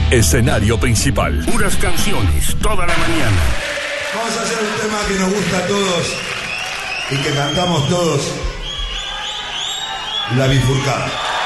Escenario principal. Puras canciones, toda la mañana. Vamos a hacer un tema que nos gusta a todos y que cantamos todos. La bifurcada.